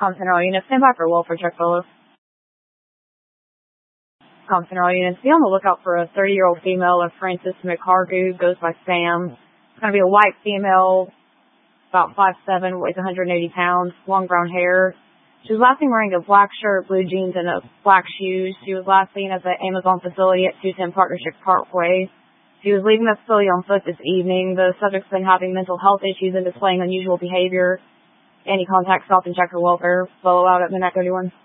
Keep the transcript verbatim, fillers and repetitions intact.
Continental unit, stand by for welfare check, fellas. Continental units, be on the lookout for a thirty-year-old female of Frances McHargoo, goes by Sam. It's going to be a white female, about five seven, weighs one hundred eighty pounds, long brown hair. She was last seen wearing a black shirt, blue jeans, and a black shoes. She was last seen at the Amazon facility at two ten Partnership Parkway. She was leaving the facility on foot this evening. The subject's been having mental health issues and displaying unusual behavior. Any contact, stop and check her welfare. Follow out at midnight thirty-one.